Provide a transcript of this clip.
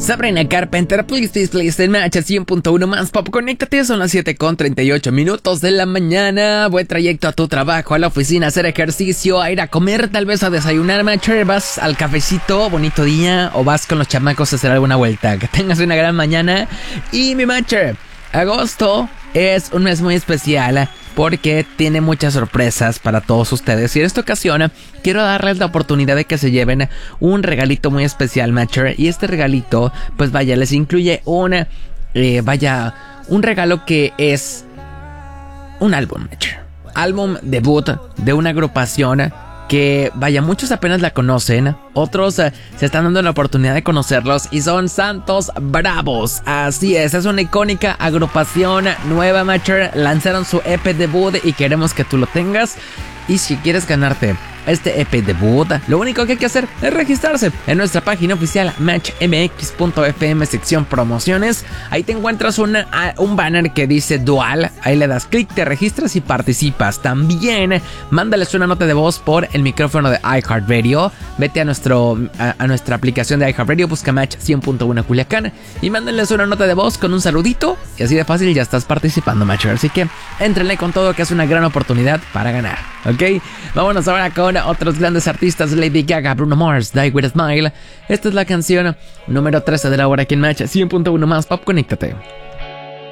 Sabrina Carpenter, please, en Match 100.1 más pop. Conéctate, son las 7:38 de la mañana. Buen trayecto a tu trabajo, a la oficina, a hacer ejercicio, a ir a comer, tal vez a desayunar, Matcher. Vas al cafecito, bonito día, o vas con los chamacos a hacer alguna vuelta. Que tengas una gran mañana. Y mi Matcher, agosto es un mes muy especial porque tiene muchas sorpresas para todos ustedes. Y en esta ocasión quiero darles la oportunidad de que se lleven un regalito muy especial, Matcher. Y este regalito, pues vaya, les incluye un regalo que es un álbum, Matcher. Álbum debut de una agrupación que, vaya, muchos apenas la conocen, otros se están dando la oportunidad de conocerlos, y son Santos Bravos. Así es una icónica agrupación nueva, Matcher. Lanzaron su EP debut y queremos que tú lo tengas. Y si quieres ganarte este EP debut, lo único que hay que hacer es registrarse en nuestra página oficial matchmx.fm sección promociones. Ahí te encuentras un banner que dice Dual. Ahí le das clic, te registras y participas. También mándales una nota de voz por el micrófono de iHeartRadio. Vete a nuestra aplicación de iHeartRadio, busca Match 100.1 Culiacán y mándales una nota de voz con un saludito, y así de fácil ya estás participando, Matcher. Así que éntrenle con todo, que es una gran oportunidad para ganar, ¿ok? Vámonos ahora con otros grandes artistas: Lady Gaga, Bruno Mars, Die With A Smile. Esta es la canción número 13 de la hora aquí en Match 100.1 más pop. Conéctate.